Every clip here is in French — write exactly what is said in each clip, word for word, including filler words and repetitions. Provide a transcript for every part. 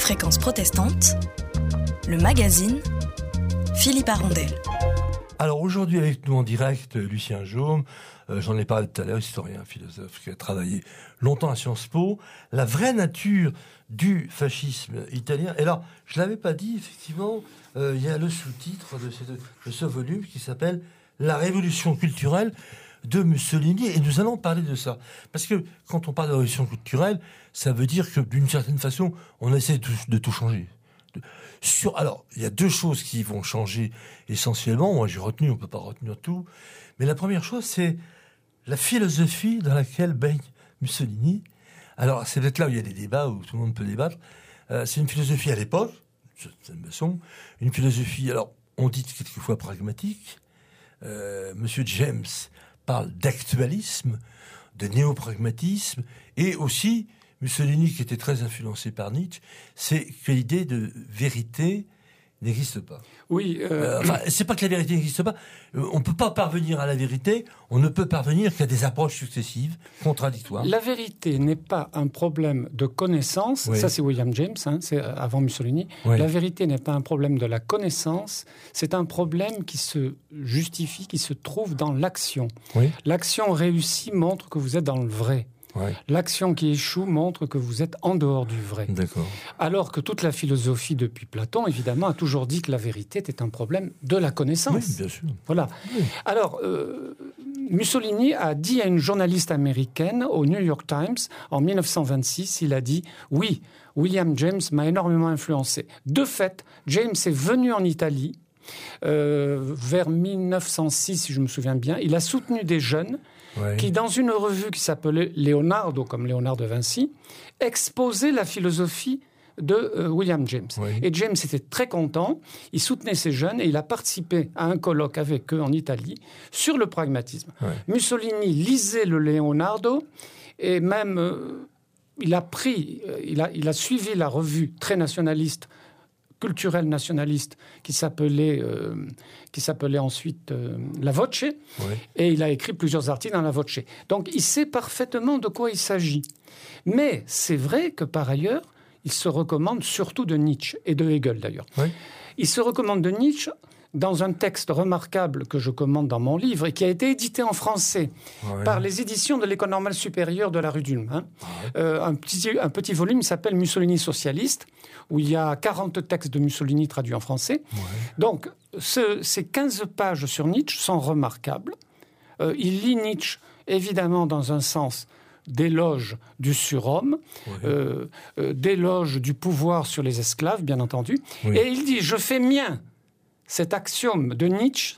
Fréquence protestante, le magazine Philippe Arondel. Alors aujourd'hui avec nous en direct, Lucien Jaume, euh, j'en ai parlé tout à l'heure, historien, philosophe, qui a travaillé longtemps à Sciences Po, la vraie nature du fascisme italien. Et là, je ne l'avais pas dit, effectivement, euh, il y a le sous-titre de ce, de ce volume qui s'appelle « La révolution culturelle de Mussolini ». Et nous allons parler de ça. Parce que quand on parle de révolution culturelle, ça veut dire que d'une certaine façon, on essaie de tout, de tout changer. Sur, alors, il y a deux choses qui vont changer essentiellement. Moi, j'ai retenu, on ne peut pas retenir tout. Mais la première chose, c'est la philosophie dans laquelle baigne Mussolini. Alors, c'est peut-être là où il y a des débats, où tout le monde peut débattre. Euh, c'est une philosophie à l'époque, c'est une façon, une philosophie, alors, on dit quelquefois pragmatique. Euh, Monsieur James parle d'actualisme, de néopragmatisme, et aussi... Mussolini, qui était très influencé par Nietzsche, c'est que l'idée de vérité n'existe pas. Oui. Euh... Euh, enfin, c'est pas que la vérité n'existe pas. Euh, on ne peut pas parvenir à la vérité. On ne peut parvenir qu'à des approches successives, contradictoires. La vérité n'est pas un problème de connaissance. Oui. Ça, c'est William James, hein, c'est avant Mussolini. Oui. La vérité n'est pas un problème de la connaissance. C'est un problème qui se justifie, qui se trouve dans l'action. Oui. L'action réussie montre que vous êtes dans le vrai. Ouais. L'action qui échoue montre que vous êtes en dehors du vrai. D'accord. Alors que toute la philosophie depuis Platon, évidemment, a toujours dit que la vérité était un problème de la connaissance. Oui, bien sûr. Voilà. Oui. Alors, euh, Mussolini a dit à une journaliste américaine au New York Times, en dix-neuf cent vingt-six, il a dit « Oui, William James m'a énormément influencé. De fait, James est venu en Italie euh, vers dix-neuf cent six, si je me souviens bien. Il a soutenu des jeunes Oui. qui, dans une revue qui s'appelait Leonardo, comme Léonard de Vinci, exposait la philosophie de euh, William James. Oui. Et James était très content, il soutenait ces jeunes et il a participé à un colloque avec eux en Italie sur le pragmatisme. Oui. Mussolini lisait le Leonardo et même euh, il a pris, euh, il a, il a suivi la revue très nationaliste culturel nationaliste qui s'appelait, euh, qui s'appelait ensuite euh, La Voce, oui. et il a écrit plusieurs articles dans La Voce. Donc il sait parfaitement de quoi il s'agit. Mais c'est vrai que par ailleurs, il se recommande surtout de Nietzsche, et de Hegel d'ailleurs. Oui. Il se recommande de Nietzsche dans un texte remarquable que je commande dans mon livre et qui a été édité en français oui. par les éditions de l'École normale supérieure de la rue d'Ulm. Hein. Oui. Euh, un, petit, un petit volume qui s'appelle Mussolini socialiste, où il y a quarante textes de Mussolini traduits en français. Oui. Donc, ce, ces quinze pages sur Nietzsche sont remarquables. Euh, il lit Nietzsche, évidemment, dans un sens d'éloge du surhomme, oui. euh, euh, d'éloge du pouvoir sur les esclaves, bien entendu. Oui. Et il dit « Je fais mien » cet axiome de Nietzsche,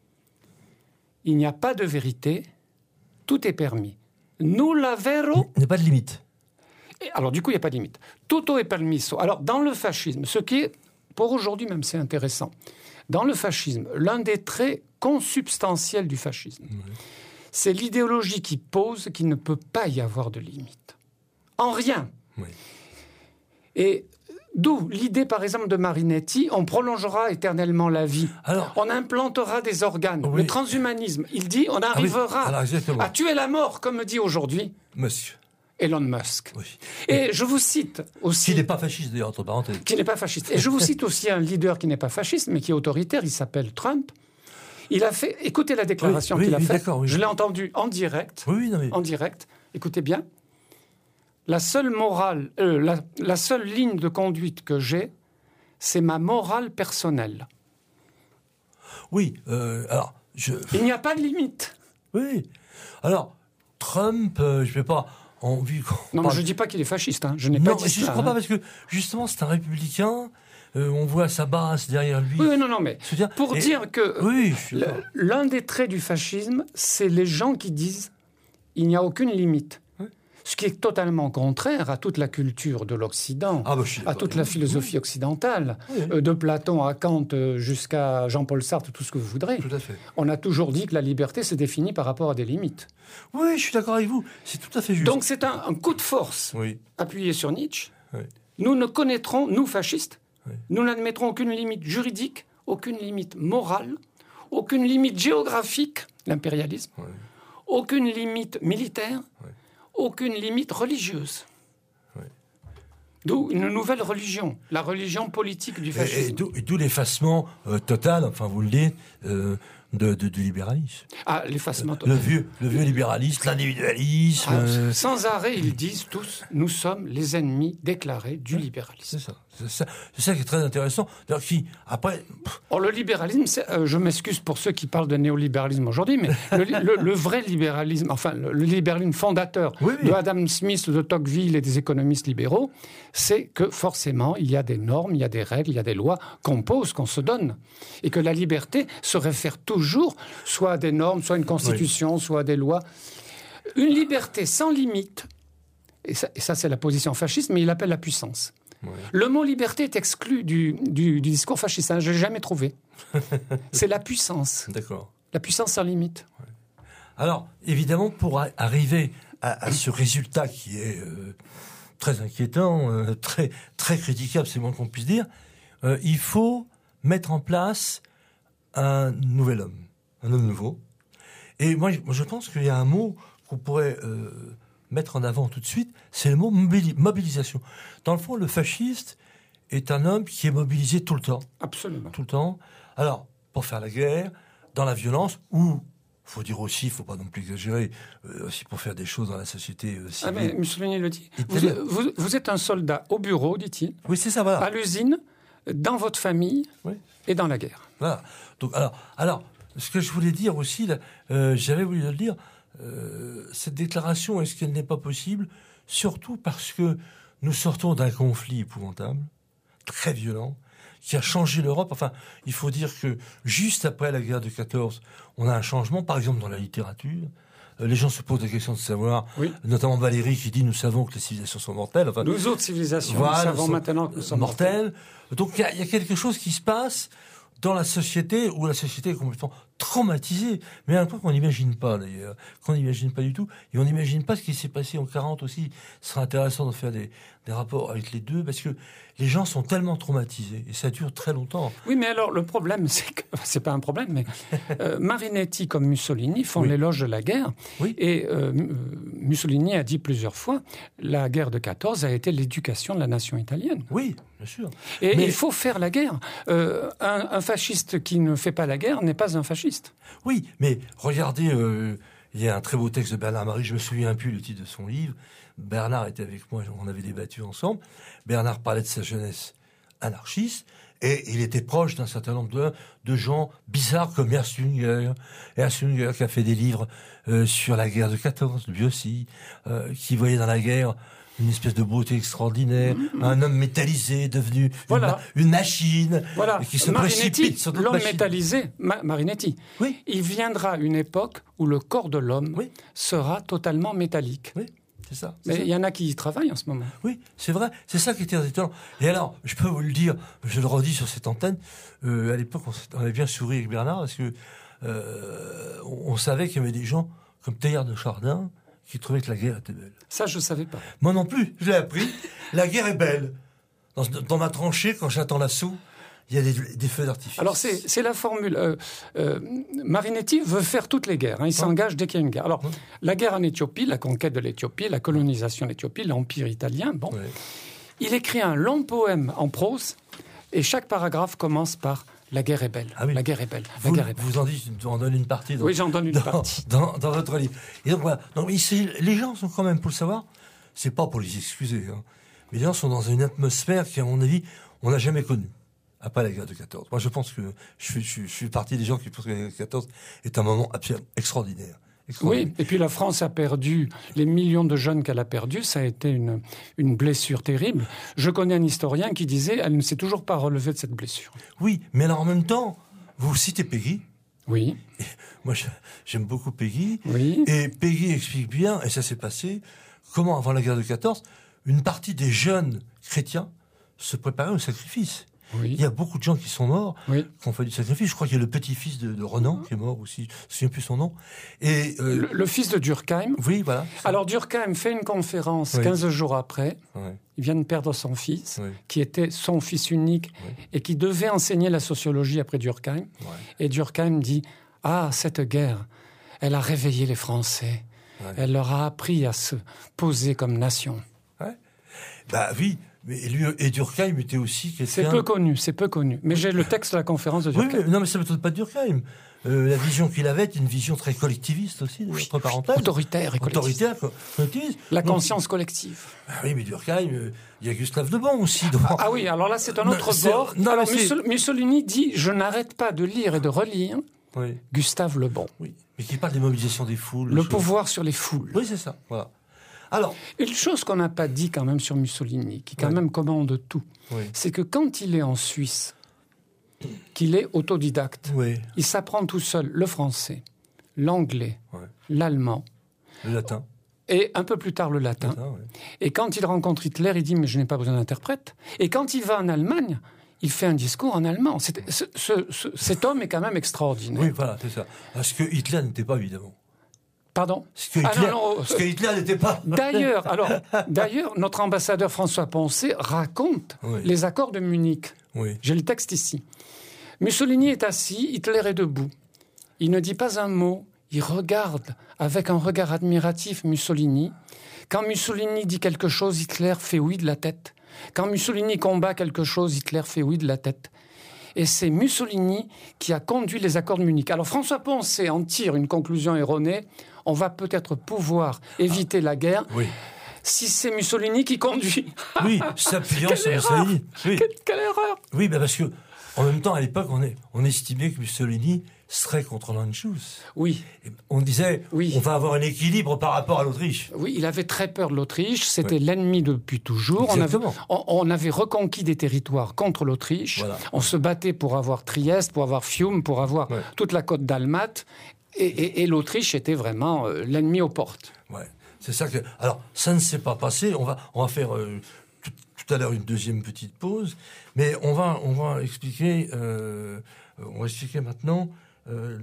il n'y a pas de vérité, tout est permis. Nulla vero... Il n'y a pas de limite. Et alors, du coup, il n'y a pas de limite. Tutto è permesso. Alors, dans le fascisme, ce qui est, pour aujourd'hui même, c'est intéressant. Dans le fascisme, l'un des traits consubstantiels du fascisme, oui. c'est l'idéologie qui pose qu'il ne peut pas y avoir de limite. En rien. Oui. Et... D'où l'idée, par exemple, de Marinetti, on prolongera éternellement la vie. Alors, on implantera des organes. Oui. Le transhumanisme, il dit, on arrivera ah oui. Alors, à tuer la mort, comme dit aujourd'hui Monsieur Elon Musk. Oui. Et, Et je vous cite aussi... Qui n'est pas fasciste, d'ailleurs, entre parenthèses. Qui n'est pas fasciste. Et je vous cite aussi un leader qui n'est pas fasciste, mais qui est autoritaire, il s'appelle Trump. Il a fait... Écoutez la déclaration oui, qu'il oui, a oui, faite. Oui. Je l'ai entendu en direct. Oui, oui, non, mais... En direct. Écoutez bien. La seule morale, euh, la, la seule ligne de conduite que j'ai, c'est ma morale personnelle. Oui, euh, alors... Je... Il n'y a pas de limite. Oui. Alors, Trump, euh, je ne vais pas... En vue non, parle... mais je ne dis pas qu'il est fasciste. Hein. Je n'ai non, pas dit je ça. ne crois hein. pas, parce que, justement, c'est un républicain... Euh, on voit sa base derrière lui. Oui, non, non, mais dire, pour et... dire que oui, l'un des traits du fascisme, c'est les gens qui disent il n'y a aucune limite. Ce qui est totalement contraire à toute la culture de l'Occident, ah bah, à toute la philosophie occidentale, oui. euh, de Platon à Kant jusqu'à Jean-Paul Sartre, tout ce que vous voudrez. Tout à fait. On a toujours dit que la liberté se définit par rapport à des limites. Oui, je suis d'accord avec vous. C'est tout à fait juste. Donc c'est un, un coup de force oui. appuyé sur Nietzsche. Oui. Nous ne connaîtrons, nous fascistes, oui. nous n'admettrons aucune limite juridique, aucune limite morale, aucune limite géographique, l'impérialisme, oui. aucune limite militaire, oui. aucune limite religieuse. Oui. D'où une nouvelle religion, la religion politique du fascisme. Et, et, d'où, et d'où l'effacement euh, total, enfin vous le dites, euh, de, de, du libéralisme. Ah, l'effacement total. Le vieux, le vieux libéralisme, l'individualisme. Ah, euh... Sans arrêt, ils disent tous, nous sommes les ennemis déclarés du libéralisme. C'est ça, c'est ça, c'est ça qui est très intéressant. D'ailleurs, qui, après... Or, le libéralisme, c'est, euh, je m'excuse pour ceux qui parlent de néolibéralisme aujourd'hui, mais le, le, le vrai libéralisme, enfin, le, le libéralisme fondateur oui, oui. de Adam Smith, de Tocqueville et des économistes libéraux, c'est que forcément, il y a des normes, il y a des règles, il y a des lois qu'on pose, qu'on se donne. Et que la liberté se réfère toujours soit à des normes, soit à une constitution, oui. soit à des lois. Une liberté sans limite, et ça, et ça c'est la position fasciste, mais il appelle la puissance. Oui. Le mot liberté est exclu du, du, du discours fasciste. Hein, je ne l'ai jamais trouvé. C'est la puissance. D'accord. La puissance sans limite. Ouais. Alors, évidemment, pour a- arriver à, à ce résultat qui est euh, très inquiétant, euh, très, très critiquable, c'est moins qu'on puisse dire, euh, il faut mettre en place un nouvel homme, un homme nouveau. Et moi, je pense qu'il y a un mot qu'on pourrait... Euh, mettre en avant tout de suite, c'est le mot mobili- mobilisation. Dans le fond, le fasciste est un homme qui est mobilisé tout le temps. Absolument. Tout le temps. Alors, pour faire la guerre, dans la violence, ou, il faut dire aussi, il ne faut pas non plus exagérer, euh, aussi pour faire des choses dans la société euh, civile. Ah mais Mussolini le dit. Vous, vous, vous êtes un soldat au bureau, dit-il. Oui, c'est ça, voilà. À l'usine, dans votre famille, oui. et dans la guerre. Voilà. Donc, alors, alors, ce que je voulais dire aussi, là, euh, j'avais voulu le dire, Euh, cette déclaration, est-ce qu'elle n'est pas possible? Surtout parce que nous sortons d'un conflit épouvantable, très violent, qui a changé l'Europe. Enfin, il faut dire que juste après la guerre de quatorze, on a un changement, par exemple dans la littérature. Euh, les gens se posent la question de savoir, oui. notamment Valéry qui dit « Nous savons que les civilisations sont mortelles ». Enfin, nous autres civilisations, voilà, nous savons maintenant que nous sommes mortelles. mortelles. Donc il y, y a quelque chose qui se passe dans la société, où la société est complètement traumatisée, mais à un point qu'on n'imagine pas d'ailleurs, qu'on n'imagine pas du tout, et on n'imagine pas ce qui s'est passé en quarante aussi. Ce serait intéressant de faire des, des rapports avec les deux, parce que les gens sont tellement traumatisés, et ça dure très longtemps. Oui, mais alors le problème, c'est que, c'est pas un problème, mais euh, Marinetti comme Mussolini font oui. l'éloge de la guerre, oui. et euh, Mussolini a dit plusieurs fois, la guerre de quatorze a été l'éducation de la nation italienne. Oui, bien sûr. Et mais... il faut faire la guerre. Euh, un, un fasciste qui ne fait pas la guerre n'est pas un fasciste. Oui, mais regardez, euh, il y a un très beau texte de Bernard Marie, je me souviens plus le titre de son livre. Bernard était avec moi, on avait débattu ensemble. Bernard parlait de sa jeunesse anarchiste, et il était proche d'un certain nombre de, de gens bizarres comme Ernst Jünger, Ernst Jünger qui a fait des livres euh, sur la guerre de quatorze, lui aussi, euh, qui voyait dans la guerre une espèce de beauté extraordinaire, mmh. un homme métallisé devenu voilà. une, une machine, voilà. qui se Marinetti, précipite sur d'autres l'homme machines. métallisé, Ma- Marinetti, oui. il viendra une époque où le corps de l'homme oui. sera totalement métallique. Oui, c'est ça. C'est Mais ça. il y en a qui y travaillent en ce moment. Oui, c'est vrai, c'est ça qui était étonnant. Et alors, je peux vous le dire, je le redis sur cette antenne, euh, à l'époque, on, on avait bien souri avec Bernard, parce que euh, on, on savait qu'il y avait des gens comme Teilhard de Chardin, qui trouvait que la guerre était belle. Ça, je ne savais pas. Moi non plus, je l'ai appris. La guerre est belle. Dans, dans ma tranchée, quand j'attends l'assaut, il y a des, des feux d'artifice. Alors, c'est, c'est la formule. Euh, euh, Marinetti veut faire toutes les guerres. Hein, il ouais. s'engage dès qu'il y a une guerre. Alors, ouais. la guerre en Éthiopie, la conquête de l'Éthiopie, la colonisation de l'Éthiopie, l'Empire italien, bon. Ouais. Il écrit un long poème en prose, et chaque paragraphe commence par... La guerre est belle. Ah oui. La guerre est belle. La vous, guerre est belle. Vous en dites, vous en donnez une partie. Dans, oui, j'en donne une dans, partie. Dans, dans votre livre. Et donc voilà. Donc, les gens sont quand même, pour le savoir, c'est pas pour les excuser, hein, mais les gens sont dans une atmosphère qui, à mon avis, on n'a jamais connue. Après la guerre de quatorze. Moi, je pense que je suis, je, je suis partie des gens qui pensent que la guerre de quatorze est un moment absolument extraordinaire. Oui, et puis la France a perdu les millions de jeunes qu'elle a perdus. Ça a été une, une blessure terrible. Je connais un historien qui disait elle ne s'est toujours pas relevée de cette blessure. Oui, mais alors en même temps, vous citez Péguy. Oui. Et moi, j'aime beaucoup Péguy. Oui. Et Péguy explique bien, et ça s'est passé, comment, avant la guerre de quatorze, une partie des jeunes chrétiens se préparaient au sacrifice. Oui. Il y a beaucoup de gens qui sont morts, oui. qui ont fait du sacrifice. Je crois qu'il y a le petit-fils de, de Renan qui est mort aussi. Je ne me souviens plus son nom. Et, euh, le, le fils de Durkheim. Oui, voilà. Alors Durkheim fait une conférence oui. quinze jours après. Oui. Il vient de perdre son fils, oui. qui était son fils unique oui. et qui devait enseigner la sociologie après Durkheim. Oui. Et Durkheim dit « Ah, cette guerre, elle a réveillé les Français. Oui. Elle leur a appris à se poser comme nation. » Ouais. Bah oui, mais lui et Durkheim était aussi quelqu'un... C'est peu connu, c'est peu connu. Mais j'ai le texte de la conférence de Durkheim. Oui, mais, non, mais ça ne m'étonne pas de Durkheim. Euh, la vision qu'il avait était une vision très collectiviste aussi, de oui, entre parenthèses. Autoritaire et collectiviste. Autoritaire, collectiviste. La Donc, conscience collective. Ah oui, mais Durkheim, euh, il y a Gustave Le Bon aussi. Devant. Ah oui, alors là, c'est un autre Non, bord. non, Alors, mais Mussol- Mussolini dit « Je n'arrête pas de lire et de relire Oui. Gustave Le Bon. Oui, mais qui parle des mobilisations des foules. Le choses. pouvoir sur les foules. » Oui, c'est ça. Voilà. Alors, Une chose qu'on n'a pas dit quand même sur Mussolini, qui quand Oui. même commande tout, oui, c'est que quand il est en Suisse, qu'il est autodidacte, oui, il s'apprend tout seul le français, l'anglais, ouais. l'allemand, Le latin. et un peu plus tard le latin. Latin, ouais. Et quand il rencontre Hitler, il dit « mais je n'ai pas besoin d'interprète ». Et quand il va en Allemagne, il fait un discours en allemand. C'est- ce- ce- ce- cet homme est quand même extraordinaire. Oui, voilà, c'est ça. Parce que Hitler n'était pas, évidemment. Pardon Parce que Ah Hitler, non, non, parce que Hitler n'était pas. D'ailleurs, alors, d'ailleurs, notre ambassadeur François Poncet raconte Oui. les accords de Munich. Oui, J'ai le texte ici. Mussolini est assis, Hitler est debout. Il ne dit pas un mot, il regarde avec un regard admiratif Mussolini. Quand Mussolini dit quelque chose, Hitler fait oui de la tête. Quand Mussolini combat quelque chose, Hitler fait oui de la tête. Et c'est Mussolini qui a conduit les accords de Munich. Alors François Poncet en tire une conclusion erronée. On va peut-être pouvoir éviter la guerre oui. si c'est Mussolini qui conduit. Oui, s'appuyant Quelle sur erreur Mussolini. Oui, Quelle, quelle erreur! oui bah parce que, en même temps, à l'époque, on, est, on estimait que Mussolini serait contre l'Anschluss. Oui. Et on disait, Oui. on va avoir un équilibre par rapport à l'Autriche. Oui, il avait très peur de l'Autriche. C'était Oui. l'ennemi depuis toujours. On avait, Exactement. on, on avait reconquis des territoires contre l'Autriche. Voilà. On se battait pour avoir Trieste, pour avoir Fiume, pour avoir Ouais. toute la côte dalmate. Et, et- et l'Autriche était vraiment euh, l'ennemi aux portes. Ouais, c'est ça que. Alors, ça ne s'est pas passé. On va, on va faire euh, tout, tout à l'heure une deuxième petite pause, mais on va, on va expliquer. Euh, on va expliquer maintenant euh,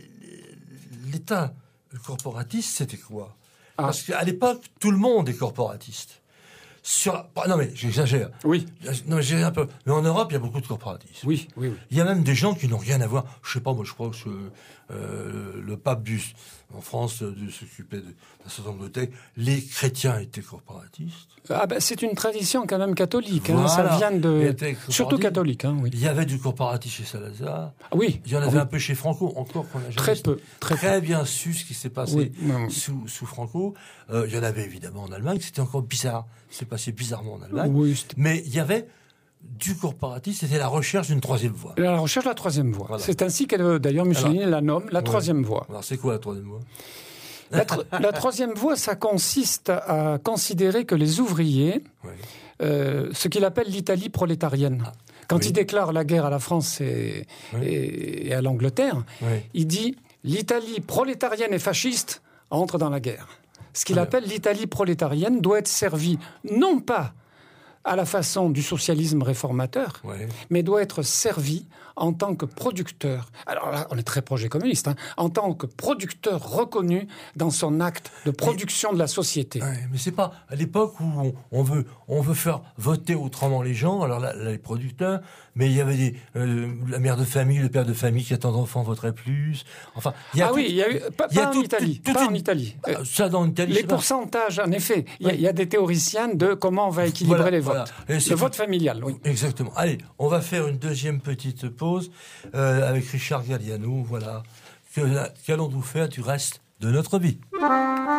l'état corporatiste, c'était quoi? Ah. Parce qu'à l'époque, tout le monde est corporatiste. Sur, non mais j'exagère. Oui, Non, mais j'exagère un peu. Mais en Europe, il y a beaucoup de corporatisme. oui, oui. oui. Il y a même des gens qui n'ont rien à voir. Je sais pas, moi, je crois que euh, le pape Bus, en France, euh, de s'occuper de- d'un certain nombre de textes. Les chrétiens étaient corporatistes. Ah ben, c'est une tradition quand même catholique. hein. Voilà. Ça vient Ils de... étaient Surtout corporatistes. catholique, hein, oui. Il y avait du corporatisme chez Salazar. Ah oui, Il y en avait oui. un peu chez Franco, encore qu'on a jamais Très peu, très peu. très bien su ce qui s'est passé Oui, oui, oui. sous, sous Franco. Euh, il y en avait évidemment en Allemagne. C'était encore bizarre. C'est passé bizarrement en Allemagne. Oui, c'était- Mais il y avait du corporatisme. C'était la recherche d'une troisième voie. La recherche de la troisième voie. Voilà. C'est ainsi que d'ailleurs Mussolini la nomme, la Ouais. troisième voie. Alors, c'est quoi la troisième voie? La, tro- la troisième voie, ça consiste à considérer que les ouvriers, Ouais. euh, ce qu'il appelle l'Italie prolétarienne, quand oui. il déclare la guerre à la France et, Oui. et- et à l'Angleterre, Ouais. il dit l'Italie prolétarienne et fasciste entre dans la guerre. Ce qu'il Alors. appelle l'Italie prolétarienne doit être servie non pas à la façon du socialisme réformateur, Ouais. mais doit être servi en tant que producteur. Alors là, on est très projet communiste, hein, en tant que producteur reconnu dans son acte de production de la société. Ouais, mais c'est pas à l'époque où on, on veut on veut faire voter autrement les gens. Alors là, là, les producteurs, mais il y avait des euh, la mère de famille, le père de famille qui a tant d'enfants voterait plus. Enfin, il y a Ah tout- oui, il y a eu, pas, il y a pas en tout- Italie, tout- pas toute en une- Italie. Euh, Ah, ça dans l'Italie. Les c'est pas- pourcentages, en effet, il y, a- Oui. il y a des théoriciens de comment on va équilibrer Voilà, les voilà. votes. Et c'est Le tout- vote familial, oui. Exactement. Allez, on va faire une deuxième petite pause euh, avec Richard Galliano. Voilà. Que- Qu'allons-nous faire du reste de notre vie?